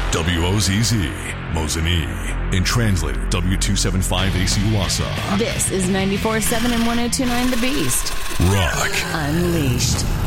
WOZZ, Mosinee, and translated W275AC Wassa. This is 94.7 and 102.9 The Beast. Rock Unleashed.